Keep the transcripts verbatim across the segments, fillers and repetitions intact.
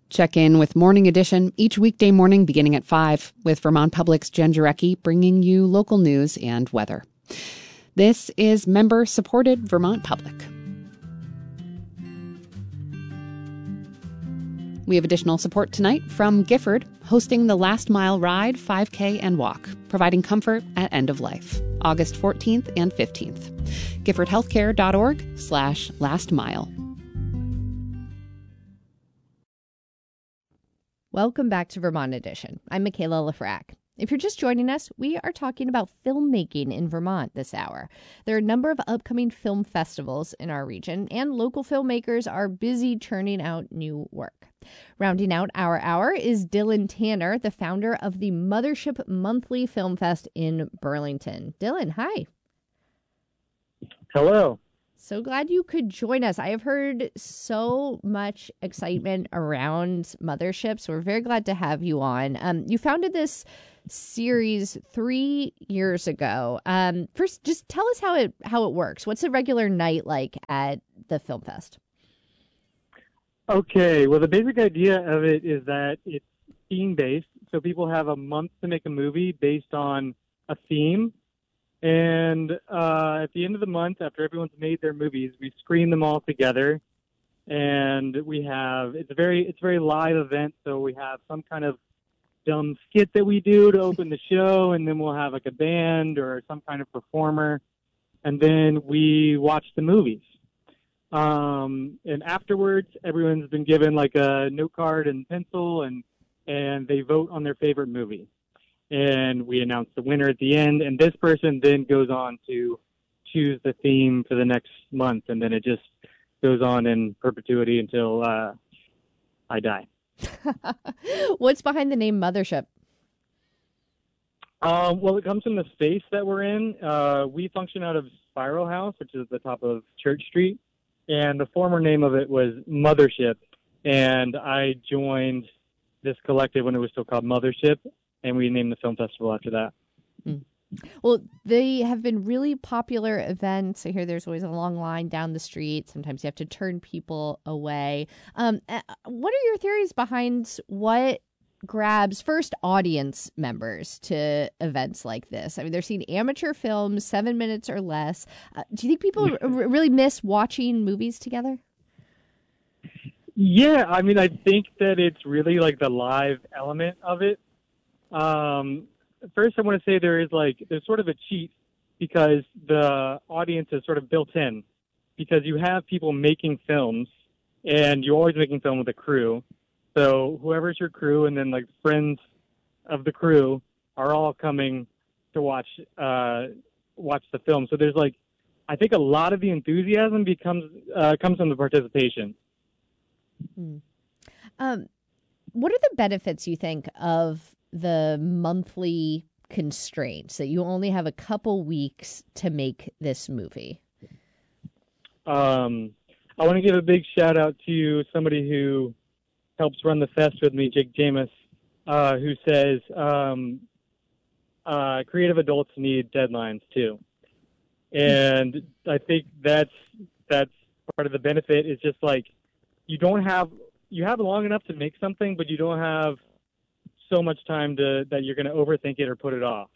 Check in with Morning Edition each weekday morning beginning at five with Vermont Public's Jen Jarecki bringing you local news and weather. This is member-supported Vermont Public. We have additional support tonight from Gifford, hosting the Last Mile Ride, five K, and Walk, providing comfort at end of life, August fourteenth and fifteenth. giffordhealthcare.org slash last mile. Welcome back to Vermont Edition. I'm Michaela Lafrac. If you're just joining us, we are talking about filmmaking in Vermont this hour. There are a number of upcoming film festivals in our region, and local filmmakers are busy churning out new work. Rounding out our hour is Dylan Tanner, the founder of the Mothership Monthly Film Fest in Burlington. Dylan, hi. Hello. So glad you could join us. I have heard so much excitement around Mothership, so we're very glad to have you on. Um, you founded this series three years ago. Um, first, just tell us how it how it works. What's a regular night like at the Film Fest? Okay, well, the basic idea of it is that it's theme-based, so people have a month to make a movie based on a theme. And uh, at the end of the month, after everyone's made their movies, we screen them all together. And we have, it's a very, it's a very live event, so we have some kind of dumb skit that we do to open the show, and then we'll have like a band or some kind of performer, and then we watch the movies. Um, and afterwards, everyone's been given like a note card and pencil, and and they vote on their favorite movie. And we announce the winner at the end, and this person then goes on to choose the theme for the next month, and then it just goes on in perpetuity until uh, I die. What's behind the name Mothership? Um, well, it comes from the space that we're in. Uh, we function out of Spiral House, which is at the top of Church Street, and the former name of it was Mothership, and I joined this collective when it was still called Mothership, and we named the film festival after that. Mm. Well, they have been really popular events. I hear there's always a long line down the street. Sometimes you have to turn people away. Um, what are your theories behind what grabs first audience members to events like this? I mean, they're seeing amateur films, seven minutes or less. Uh, do you think people r- really miss watching movies together? Yeah, I mean, I think that it's really like the live element of it. Um, first, I want to say there is like, there's sort of a cheat because the audience is sort of built in because you have people making films and you're always making film with a crew. So whoever's your crew and then like friends of the crew are all coming to watch, uh, watch the film. So there's like, I think a lot of the enthusiasm becomes, uh, comes from the participation. Hmm. Um, what are the benefits you think of the monthly constraints that you only have a couple weeks to make this movie? Um, I want to give a big shout out to somebody who helps run the fest with me, Jake Jamis, uh, who says um, uh, creative adults need deadlines too. And I think that's that's part of the benefit is just like you don't have you have long enough to make something, but you don't have so much time to that you're going to overthink it or put it off.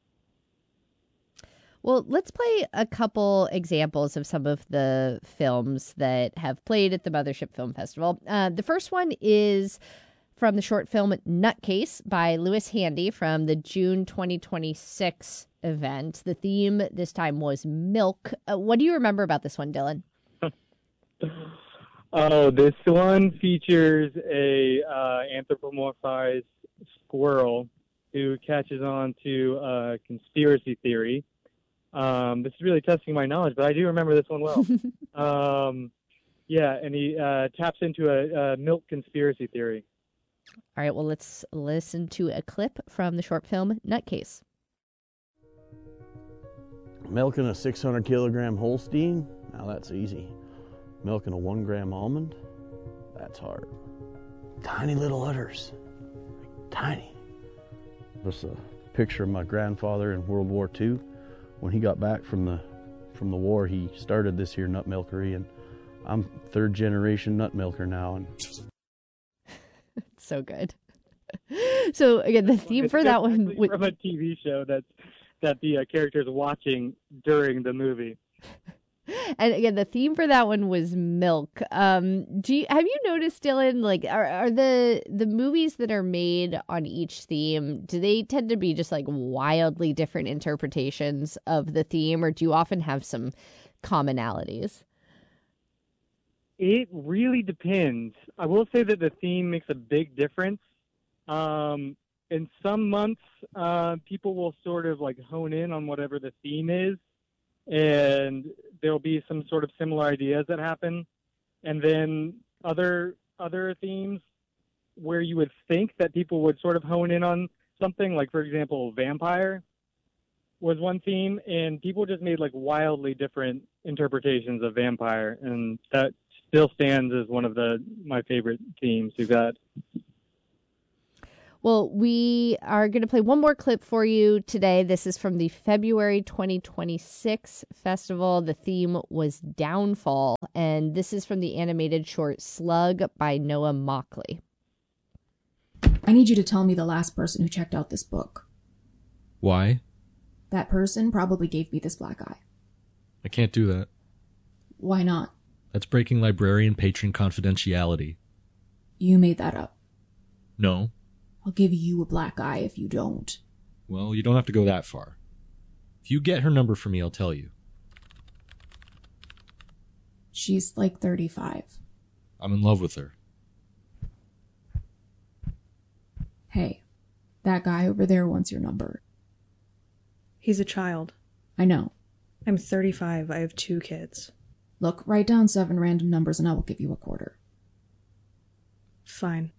Well, let's play a couple examples of some of the films that have played at the Mothership Film Festival. Uh, the first one is from the short film Nutcase by Lewis Handy from the June twenty twenty-six event. The theme this time was milk. Uh, what do you remember about this one, Dylan? Oh, this one features a uh, anthropomorphized squirrel who catches on to a conspiracy theory. Um, this is really testing my knowledge, but I do remember this one well. um, yeah, and he uh, taps into a, a milk conspiracy theory. All right, well, let's listen to a clip from the short film Nutcase. Milking a six hundred kilogram Holstein? Now that's easy. Milking a one gram almond? That's hard. Tiny little udders. Tiny. This is a picture of my grandfather in World War Two. When he got back from the from the war, he started this here nut milkery, and I'm third generation nut milker now. And So good. So again, the theme It's for that one actually from a T V show that's that the uh, characters watching during the movie. And again, the theme for that one was milk. Um, do you, have you noticed, Dylan? Like, are are the the movies that are made on each theme? Do they tend to be just like wildly different interpretations of the theme, or do you often have some commonalities? It really depends. I will say that the theme makes a big difference. Um, in some months, uh, people will sort of like hone in on whatever the theme is, and there'll be some sort of similar ideas that happen. And then other other themes where you would think that people would sort of hone in on something, like for example, vampire was one theme, and people just made like wildly different interpretations of vampire, and that still stands as one of the my favorite themes we've had. Well, we are going to play one more clip for you today. This is from the February twenty twenty-six festival. The theme was Downfall, and this is from the animated short Slug by Noah Mockley. I need you to tell me the last person who checked out this book. Why? That person probably gave me this black eye. I can't do that. Why not? That's breaking librarian patron confidentiality. You made that up. No. I'll give you a black eye if you don't. Well, you don't have to go that far. If you get her number for me, I'll tell you. She's like thirty-five. I'm in love with her. Hey, that guy over there wants your number. He's a child. I know. I'm thirty-five. I have two kids. Look, write down seven random numbers and I will give you a quarter. Fine.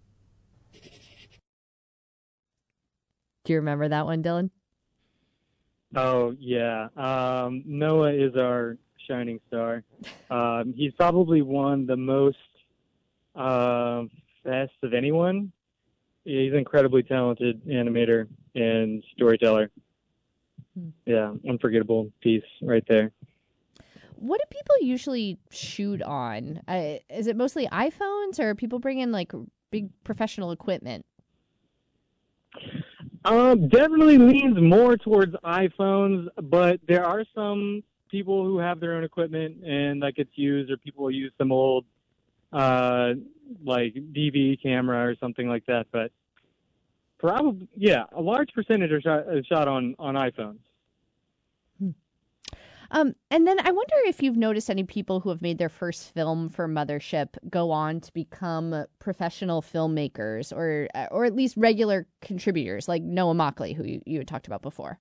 Do you remember that one, Dylan? Oh, yeah. Um, Noah is our shining star. Um, he's probably won the most uh, best of anyone. He's an incredibly talented animator and storyteller. Hmm. Yeah, unforgettable piece right there. What do people usually shoot on? Uh, is it mostly iPhones, or are people bringing like big professional equipment? Um, definitely leans more towards iPhones, but there are some people who have their own equipment and that gets used, or people will use some old, uh, like D V camera or something like that. But probably, yeah, a large percentage are shot, are shot on, on iPhones. Hmm. Um, and then I wonder if you've noticed any people who have made their first film for Mothership go on to become professional filmmakers, or or at least regular contributors, like Noah Mockley, who you, you had talked about before.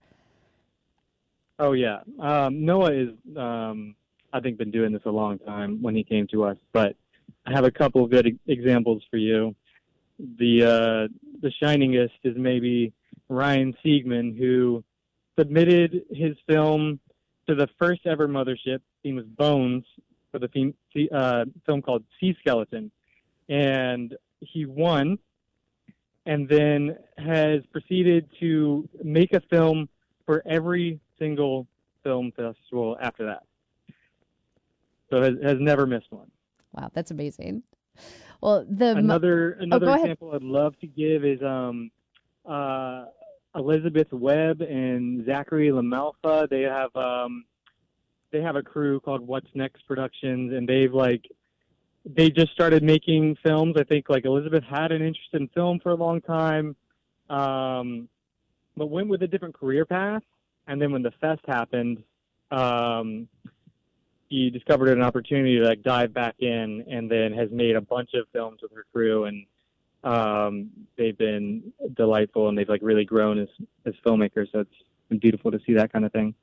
Oh, yeah. Um, Noah is, um, I think, been doing this a long time when he came to us, but I have a couple of good examples for you. The, uh, the shiningest is maybe Ryan Siegman, who submitted his film to the first ever Mothership. Theme was Bones, for the theme, uh, film called Sea Skeleton. And he won, and then has proceeded to make a film for every single film festival after that. So has, has never missed one. Wow, that's amazing. Well, the another another oh, example I'd love to give is um, uh, Elizabeth Webb and Zachary LaMalfa. They have um, they have a crew called What's Next Productions, and they've like they just started making films. I think like Elizabeth had an interest in film for a long time, um, but went with a different career path. And then when the fest happened, um, he discovered an opportunity to like dive back in, and then has made a bunch of films with her crew, and um, they've been delightful, and they've like really grown as as filmmakers. So it's been beautiful to see that kind of thing.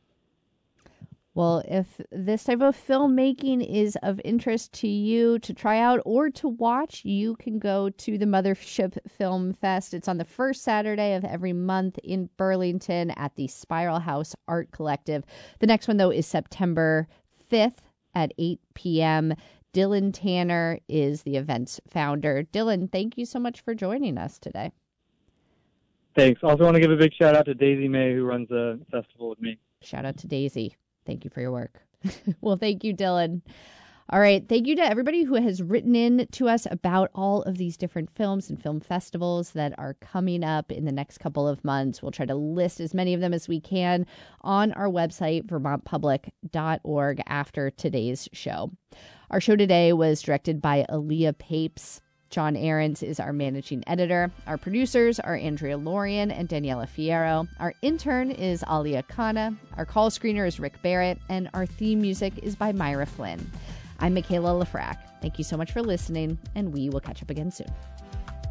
Well, if this type of filmmaking is of interest to you to try out or to watch, you can go to the Mothership Film Fest. It's on the first Saturday of every month in Burlington at the Spiral House Art Collective. The next one, though, is September fifth at eight p.m. Dylan Tanner is the event's founder. Dylan, thank you so much for joining us today. Thanks. Also want to give a big shout out to Daisy May, who runs the festival with me. Shout out to Daisy. Thank you for your work. Well, thank you, Dylan. All right. Thank you to everybody who has written in to us about all of these different films and film festivals that are coming up in the next couple of months. We'll try to list as many of them as we can on our website, vermont public dot org, after today's show. Our show today was directed by Aaliyah Papes. John Ahrens is our managing editor. Our producers are Andrea Lorian and Daniela Fierro. Our intern is Alia Khanna. Our call screener is Rick Barrett. And our theme music is by Myra Flynn. I'm Michaela Lafrac. Thank you so much for listening, and we will catch up again soon.